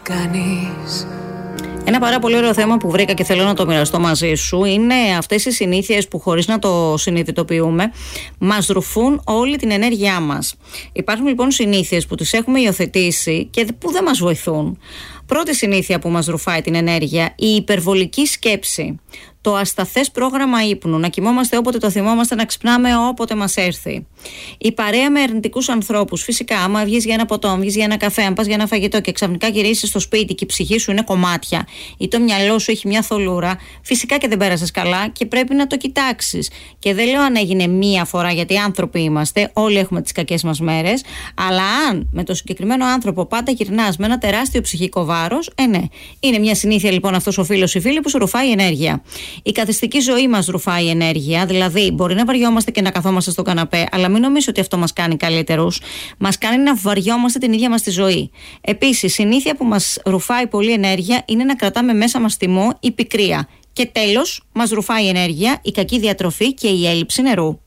κανείς. Ένα πάρα πολύ ωραίο θέμα που βρήκα και θέλω να το μοιραστώ μαζί σου είναι αυτές οι συνήθειες που χωρίς να το συνειδητοποιούμε μας ρουφούν όλη την ενέργειά μας. Υπάρχουν λοιπόν συνήθειες που τις έχουμε υιοθετήσει και που δεν μας βοηθούν. Πρώτη συνήθεια που μας ρουφάει την ενέργεια, η υπερβολική σκέψη. Το ασταθές πρόγραμμα ύπνου, να κοιμόμαστε όποτε το θυμόμαστε, να ξυπνάμε όποτε μας έρθει. Η παρέα με αρνητικούς ανθρώπους. Φυσικά, άμα βγεις για ένα ποτό, βγεις για ένα καφέ, αν πας για ένα φαγητό και ξαφνικά γυρίσεις στο σπίτι και η ψυχή σου είναι κομμάτια ή το μυαλό σου έχει μια θολούρα, φυσικά και δεν πέρασες καλά και πρέπει να το κοιτάξεις. Και δεν λέω αν έγινε μία φορά, γιατί άνθρωποι είμαστε, όλοι έχουμε τις κακές μας μέρες, αλλά αν με το συγκεκριμένο άνθρωπο πάντα γυρνάς με ένα τεράστιο ψυχικό βάρος, ναι. Είναι μια συνήθεια λοιπόν αυτός ο φίλος ή φίλη που σου ρουφάει ενέργεια. Η καθιστική ζωή μας ρουφάει ενέργεια, δηλαδή μπορεί να βαριόμαστε και να καθόμαστε στο καναπέ, αλλά μην νομίζεις ότι αυτό μας κάνει καλύτερους. Μας κάνει να βαριόμαστε την ίδια μας τη ζωή. Επίσης, συνήθεια που μας ρουφάει πολύ ενέργεια είναι να κρατάμε μέσα μας θυμό ή πικρία. Και τέλος, μας ρουφάει ενέργεια η κακή διατροφή και η έλλειψη νερού.